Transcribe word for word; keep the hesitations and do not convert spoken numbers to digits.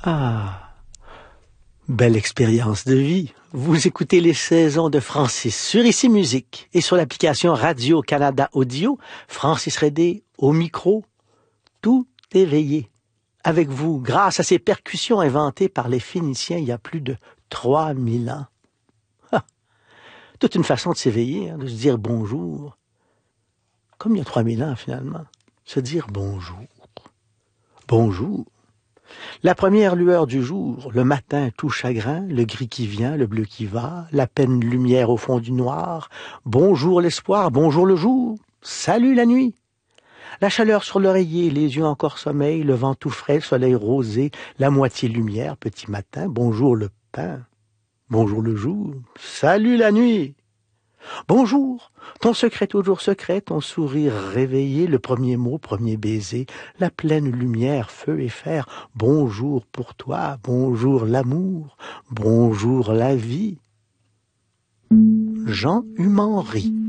Ah, belle expérience de vie. Vous écoutez les saisons de Francis sur Ici Musique et sur l'application Radio-Canada Audio. Francis Redé au micro, tout éveillé. Avec vous, grâce à ces percussions inventées par les Phéniciens il y a plus de trois mille ans. Ah, toute une façon de s'éveiller, hein, de se dire bonjour. Comme il y a trois mille ans finalement, se dire bonjour. Bonjour. La première lueur du jour, le matin tout chagrin, le gris qui vient, le bleu qui va, la peine lumière au fond du noir, bonjour l'espoir, bonjour le jour, salut la nuit. La chaleur sur l'oreiller, les yeux encore sommeil, le vent tout frais, le soleil rosé, la moitié lumière, petit matin, bonjour le pain, bonjour le jour, salut la nuit. Bonjour, ton secret toujours secret, ton sourire réveillé, le premier mot, premier baiser, la pleine lumière, feu et fer, bonjour pour toi, bonjour l'amour, bonjour la vie. Jean Humenry.